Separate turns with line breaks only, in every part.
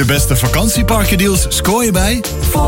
De beste vakantieparkendeals scoor je bij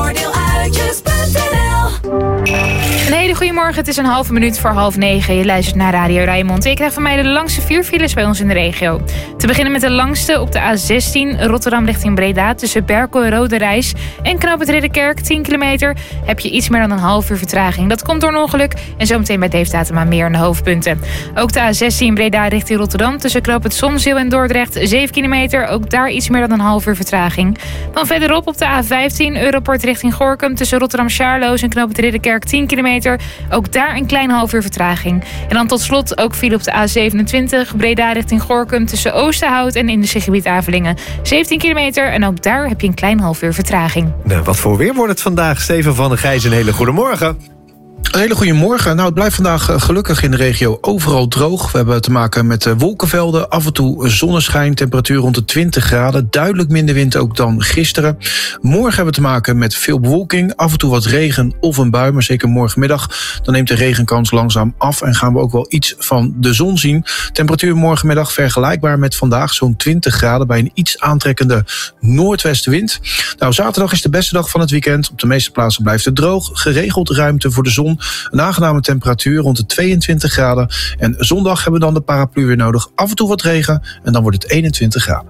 Voordeeluitjes.nl.
Een hele goede morgen, het is 8:30. Je luistert naar Radio Rijnmond. Ik krijg van mij de langste 4 files bij ons in de regio. Te beginnen met de langste op de A16 Rotterdam richting Breda... tussen Berkel en Rode Reis en Knoopend Ridderkerk, 10 kilometer... heb je iets meer dan een half uur vertraging. Dat komt door een ongeluk en zometeen bij Dave Datema meer aan de hoofdpunten. Ook de A16 Breda richting Rotterdam tussen Knoopend Somzeel en Dordrecht, 7 kilometer... ook daar iets meer dan een half uur vertraging. Dan verderop op de A15 Europort richting Gorinchem... tussen Rotterdam-Charloes en Knoopend Ridderkerk, 10 kilometer... ook daar een klein half uur vertraging. En dan tot slot ook file op de A27 Breda richting Gorinchem... tussen Oosterhout en industriegebied Avelingen, 17 kilometer... en ook daar heb je een klein half uur vertraging.
Nou, wat voor weer wordt het vandaag? Steven van der Gijs, een hele goede morgen.
Een hele goede morgen. Nou, het blijft vandaag gelukkig in de regio overal droog. We hebben te maken met wolkenvelden, af en toe zonneschijn, temperatuur rond de 20 graden. Duidelijk minder wind ook dan gisteren. Morgen hebben we te maken met veel bewolking, af en toe wat regen of een bui, maar zeker morgenmiddag. Dan neemt de regenkans langzaam af en gaan we ook wel iets van de zon zien. Temperatuur morgenmiddag vergelijkbaar met vandaag, zo'n 20 graden bij een iets aantrekkende noordwestenwind. Nou, zaterdag is de beste dag van het weekend. Op de meeste plaatsen blijft het droog, geregeld ruimte voor de zon. Een aangename temperatuur rond de 22 graden. En zondag hebben we dan de paraplu weer nodig. Af en toe wat regen en dan wordt het 21 graden.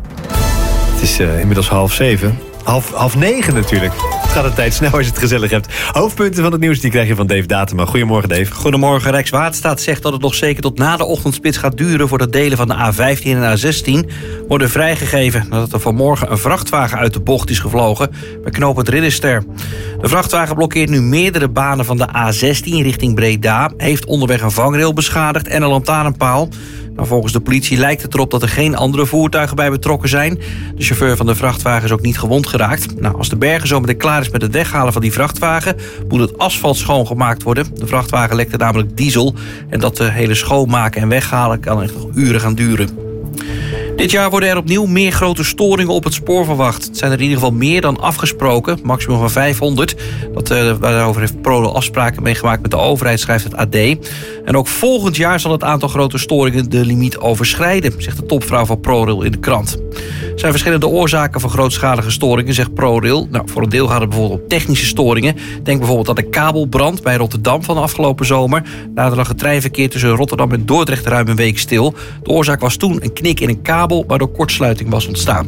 Het is inmiddels 6:30. 8:30 natuurlijk. Het gaat de tijd snel als je het gezellig hebt. Hoofdpunten van het nieuws die krijg je van Dave Datema. Goedemorgen, Dave.
Goedemorgen. Rijkswaterstaat zegt dat het nog zeker tot na de ochtendspits gaat duren... voordat delen van de A15 en A16 worden vrijgegeven... nadat er vanmorgen een vrachtwagen uit de bocht is gevlogen... bij knooppunt Ridderster. De vrachtwagen blokkeert nu meerdere banen van de A16 richting Breda... heeft onderweg een vangrail beschadigd en een lantaarnpaal... Nou, volgens de politie lijkt het erop dat er geen andere voertuigen bij betrokken zijn. De chauffeur van de vrachtwagen is ook niet gewond geraakt. Nou, als de berger zometeen klaar is met het weghalen van die vrachtwagen... moet het asfalt schoongemaakt worden. De vrachtwagen lekte namelijk diesel. En dat hele schoonmaken en weghalen kan echt nog uren gaan duren. Dit jaar worden er opnieuw meer grote storingen op het spoor verwacht. Het zijn er in ieder geval meer dan afgesproken, maximum van 500. Daarover heeft ProRail afspraken meegemaakt met de overheid, schrijft het AD. En ook volgend jaar zal het aantal grote storingen de limiet overschrijden, zegt de topvrouw van ProRail in de krant. Er zijn verschillende oorzaken van grootschalige storingen, zegt ProRail. Nou, voor een deel gaat het bijvoorbeeld om technische storingen. Denk bijvoorbeeld aan de kabelbrand bij Rotterdam van de afgelopen zomer. Daardoor lag het treinverkeer tussen Rotterdam en Dordrecht ruim een week stil. De oorzaak was toen een knik in een kabel, waardoor kortsluiting was ontstaan.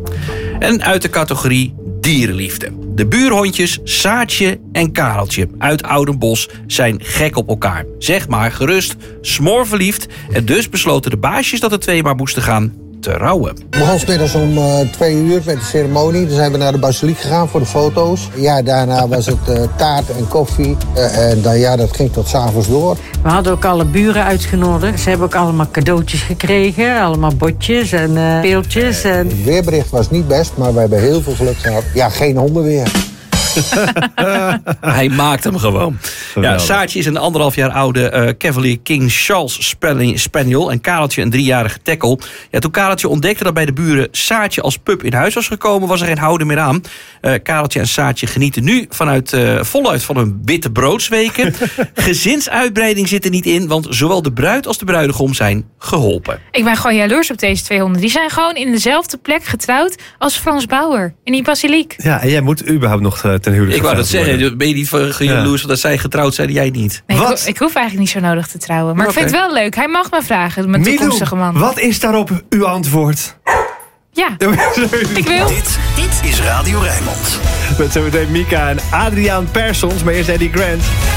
En uit de categorie dierenliefde. De buurhondjes Saartje en Kareltje uit Oudenbosch zijn gek op elkaar. Zeg maar gerust, smoorverliefd. En dus besloten de baasjes dat de twee maar moesten gaan trouwen.
We begon 's middags om 2 uur met de ceremonie. Dan zijn we naar de basiliek gegaan voor de foto's. Ja, daarna was het taart en koffie. En dan, ja, dat ging tot 's avonds door.
We hadden ook alle buren uitgenodigd. Ze hebben ook allemaal cadeautjes gekregen. Allemaal botjes en peeltjes.
Het weerbericht was niet best, maar we hebben heel veel geluk gehad. Ja, geen honden weer.
Hij maakt hem gewoon. Ja, Saartje is een 1,5 jaar oude Cavalier King Charles Spaniel... en Kareltje een 3-jarige tackle. Ja, toen Kareltje ontdekte dat bij de buren Saartje als pup in huis was gekomen... was er geen houden meer aan. Kareltje en Saartje genieten nu voluit van hun witte broodsweken. Gezinsuitbreiding zit er niet in... want zowel de bruid als de bruidegom zijn geholpen.
Ik ben gewoon jaloers op deze 2 honden. Die zijn gewoon in dezelfde plek getrouwd als Frans Bauer in die basiliek.
Ja, en jij moet überhaupt nog ten huwelijk.
Ik wou dat zeggen, ben je niet jaloers dat zij getrouwd zijn en jij niet?
Nee, ik hoef eigenlijk niet zo nodig te trouwen. Maar ik vind het wel leuk. Hij mag me vragen, mijn toekomstige man.
Wat is daarop uw antwoord?
Ja, ik wil.
Dit is Radio Rijnmond.
Met zometeen Mika en Adriaan Persons, maar eerst Eddie Grant.